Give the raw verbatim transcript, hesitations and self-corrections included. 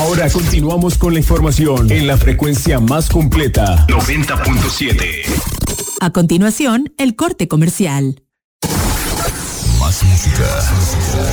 Ahora continuamos con la información en la frecuencia más completa, noventa punto siete. A continuación, el corte comercial. Más música.